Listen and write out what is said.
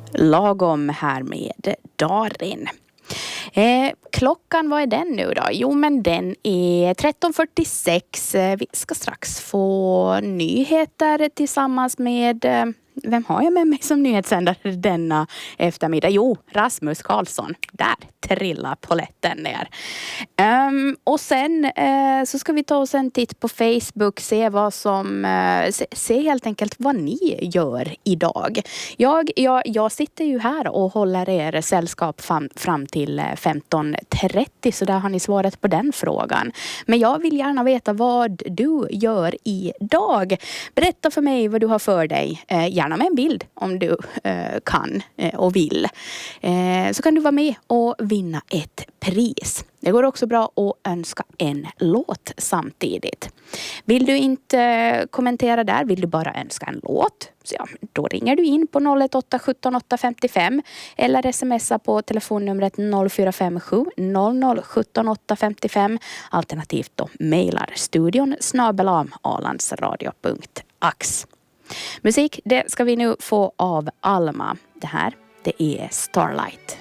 Lagom här med Darin. Klockan, vad är den nu då? Jo, men den är 13:46. Vi ska strax få nyheter tillsammans med... Vem har jag med mig som nyhetssändare denna eftermiddag? Jo, Rasmus Karlsson. Där trillar polletten ner. Och sen så ska vi ta oss en titt på Facebook. Se vad som... se helt enkelt vad ni gör idag. Jag sitter ju här och håller er sällskap fram till 15:30. Så där har ni svaret på den frågan. Men jag vill gärna veta vad du gör idag. Berätta för mig vad du har för dig. Gärna med en bild om du kan och vill. Så kan du vara med och vinna ett pris. Det går också bra att önska en låt samtidigt. Vill du inte kommentera där, vill du bara önska en låt, så ja, då ringer du in på 018 17 855 eller smsa på telefonnumret 0457 00 17 855. Alternativt då mejlar studion @alandsradio.ax. Musik, det ska vi nu få av Alma. Det här, det är Starlight.